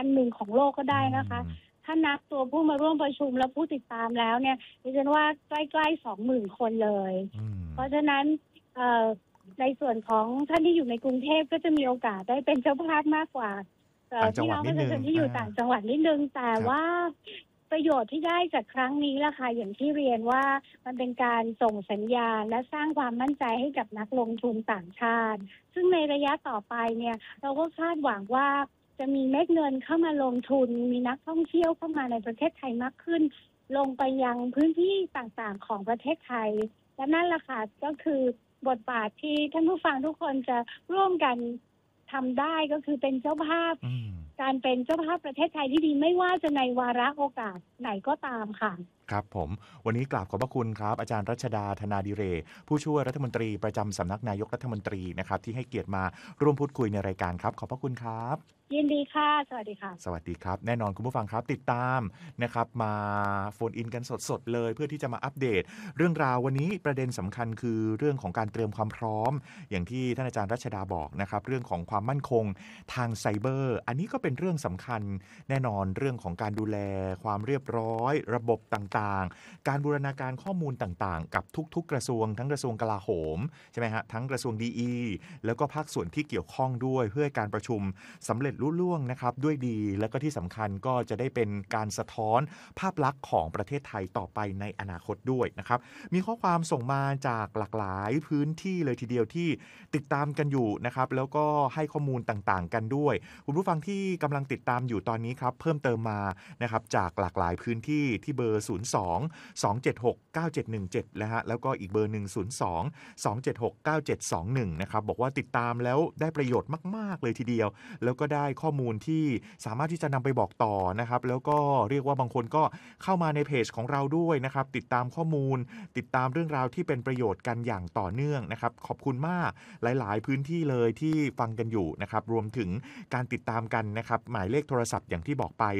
1,000ของโลกก็ได้นะคะถ้านับตัวผู้มาร่วมประชุมและผู้ติดตามแล้วเนี่ยดิฉันว่าใกล้ๆ 20,000 คนเลยเพราะฉะนั้นในส่วนของท่านที่อยู่ในกรุงเทพก็จะมีโอกาสได้เป็นเจ้าภาพมากกว่าพี่น้องประชาชนที่อยู่ต่างจังหวัดนิดนึงแต่ว่าประโยชน์ที่ได้จากครั้งนี้ล่ะค่ะอย่างที่เรียนว่ามันเป็นการส่งสัญญาณและสร้างความมั่นใจให้กับนักลงทุนต่างชาติซึ่งในระยะต่อไปเนี่ยเราก็คาดหวังว่าจะมีเม็ดเงินเข้ามาลงทุนมีนักท่องเที่ยวเข้ามาในประเทศไทยมากขึ้นลงไปยังพื้นที่ต่างๆของประเทศไทยและนั่นแหละค่ะก็คือบทบาทที่ท่านผู้ฟังทุกคนจะร่วมกันทำได้ก็คือเป็นเจ้าภาพการเป็นเจ้าภาพประเทศไทยที่ดีไม่ว่าจะในวาระโอกาสไหนก็ตามค่ะครับผมวันนี้กราบขอบพระคุณครับอาจารย์รัชดาธนาดิเรกผู้ช่วยรัฐมนตรีประจำสำนักนายกรัฐมนตรีนะครับที่ให้เกียรติมาร่วมพูดคุยในรายการครับขอบพระคุณครับยินดีค่ะสวัสดีค่ะสวัสดีครับแน่นอนคุณผู้ฟังครับติดตามนะครับมาโฟนอินกันสดๆเลยเพื่อที่จะมาอัปเดตเรื่องราววันนี้ประเด็นสำคัญคือเรื่องของการเตรียมความพร้อมอย่างที่ท่านอาจารย์รัชดาบอกนะครับเรื่องของความมั่นคงทางไซเบอร์อันนี้ก็เป็นเรื่องสำคัญแน่นอนเรื่องของการดูแลความเรียบร้อยระบบต่างๆการบูรณาการข้อมูลต่างๆกับทุกๆกระทรวงทั้งกระทรวงกลาโหมใช่ไหมฮะทั้งกระทรวงดีแล้วก็ภาคส่วนที่เกี่ยวข้องด้วยเพื่อการประชุมสำเร็จลุล่วงนะครับด้วยดีแล้วก็ที่สำคัญก็จะได้เป็นการสะท้อนภาพลักษณ์ของประเทศไทยต่อไปในอนาคตด้วยนะครับมีข้อความส่งมาจากหลากหลายพื้นที่เลยทีเดียวที่ติดตามกันอยู่นะครับแล้วก็ให้ข้อมูลต่างๆกันด้วยคุณผู้ฟังที่กำลังติดตามอยู่ตอนนี้ครับเพิ่มเติมมานะครับจากหลากหลายพื้นที่ที่เบอร์02-276-9717นะฮะแล้วก็อีกเบอร์102-276-9721นะครับบอกว่าติดตามแล้วได้ประโยชน์มากๆเลยทีเดียวแล้วก็ได้ข้อมูลที่สามารถที่จะนำไปบอกต่อนะครับแล้วก็เรียกว่าบางคนก็เข้ามาในเพจของเราด้วยนะครับติดตามข้อมูลติดตามเรื่องราวที่เป็นประโยชน์กันอย่างต่อเนื่องนะครับขอบคุณมากหลายๆพื้นที่เลยที่ฟังกันอยู่นะครับรวมถึงการติดตามกันนะครับหมายเลขโทรศัพท์อย่างที่บอกไป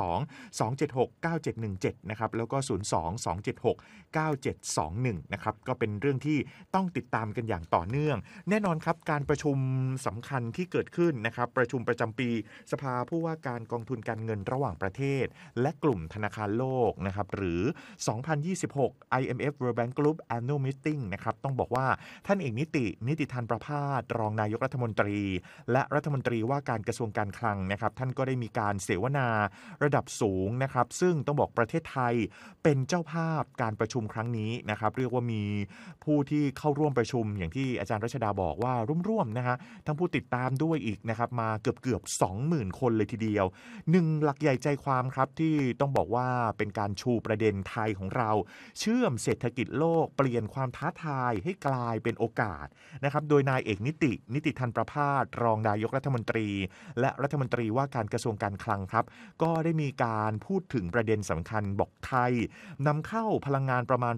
02-276-9717นะครับแล้วก็02-276-9721นะครับก็เป็นเรื่องที่ต้องติดตามกันอย่างต่อเนื่องแน่นอนครับการประชุมสำคัญที่เกิดขึ้นนะครับประชุมประจำปีสภาผู้ว่าการกองทุนการเงินระหว่างประเทศและกลุ่มธนาคารโลกนะครับหรือ 2026 IMF World Bank Group Annual Meeting นะครับต้องบอกว่าท่านเอกนิติธันประภาสรองนายกรัฐมนตรีและรัฐมนตรีว่าการกระทรวงการคลังนะครับท่านก็ได้มีการเสวนาระดับสูงนะครับซึ่งต้องบอกประเทศไทยเป็นเจ้าภาพการประชุมครั้งนี้นะครับเรียกว่ามีผู้ที่เข้าร่วมประชุมอย่างที่อาจารย์รัชดาบอกว่าร่วมๆนะฮะทั้งผู้ติดตามด้วยอีกนะครับมาเกือบ 20,000 คนเลยทีเดียวหนึ่งหลักใหญ่ใจความครับที่ต้องบอกว่าเป็นการชูประเด็นไทยของเราเชื่อมเศรษฐกิจโลกเปลี่ยนความท้าทายให้กลายเป็นโอกาสนะครับโดยนายเอกนิติธันประภาสรองนายกรัฐมนตรีและรัฐมนตรีว่าการกระทรวงการคลังครับก็ได้มีการพูดถึงประเด็นสำคัญบอกไทยนำเข้าพลังงานประมาณ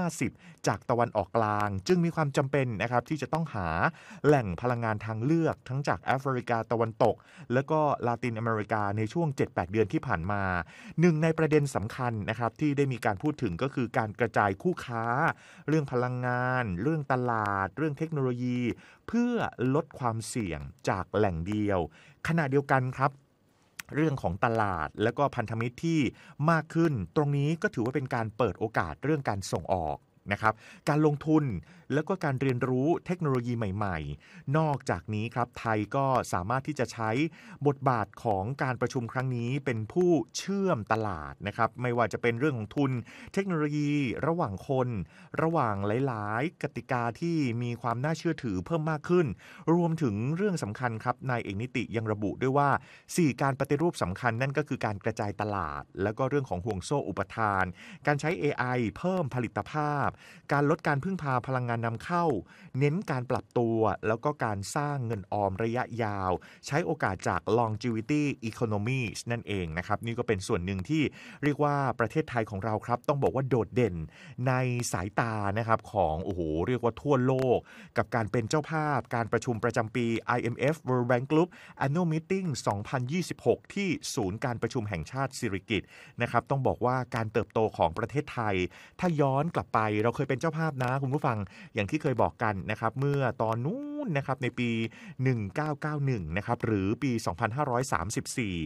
50%จากตะวันออกกลางจึงมีความจำเป็นนะครับที่จะต้องหาแหล่งพลังงานทางเลือกทั้งจากแอฟริกาตะวันตกแล้วก็ลาตินอเมริกาในช่วง 7-8 เดือนที่ผ่านมาหนึ่งในประเด็นสำคัญนะครับที่ได้มีการพูดถึงก็คือการกระจายคู่ค้าเรื่องพลังงานเรื่องตลาดเรื่องเทคโนโลยีเพื่อลดความเสี่ยงจากแหล่งเดียวขณะเดียวกันครับเรื่องของตลาดและก็พันธมิตรที่มากขึ้นตรงนี้ก็ถือว่าเป็นการเปิดโอกาสเรื่องการส่งออกนะครับการลงทุนแล้วก็การเรียนรู้เทคโนโลยีใหม่ๆนอกจากนี้ครับไทยก็สามารถที่จะใช้บทบาทของการประชุมครั้งนี้เป็นผู้เชื่อมตลาดนะครับไม่ว่าจะเป็นเรื่องของทุนเทคโนโลยีระหว่างคนระหว่างหลายๆกติกาที่มีความน่าเชื่อถือเพิ่มมากขึ้นรวมถึงเรื่องสำคัญครับนายเอกนิติยังระบุด้วยว่า4การปฏิรูปสำคัญนั่นก็คือการกระจายตลาดแล้วก็เรื่องของห่วงโซ่อุปทานการใช้ AI เพิ่มผลิตภาพการลดการพึ่งพาพลังงานนำเข้าเน้นการปรับตัวแล้วก็การสร้างเงินออมระยะยาวใช้โอกาสจาก longevity economy นั่นเองนะครับนี่ก็เป็นส่วนหนึ่งที่เรียกว่าประเทศไทยของเราครับต้องบอกว่าโดดเด่นในสายตานะครับของเรียกว่าทั่วโลกกับการเป็นเจ้าภาพการประชุมประจำปี IMF World Bank Group Annual Meeting 2026 ที่ศูนย์การประชุมแห่งชาติสิริกิติ์นะครับต้องบอกว่าการเติบโตของประเทศไทยถ้าย้อนกลับไปเราเคยเป็นเจ้าภาพนะคุณผู้ฟังอย่างที่เคยบอกกันนะครับเมื่อตอนนู้นนะครับในปี1991นะครับหรือปี2534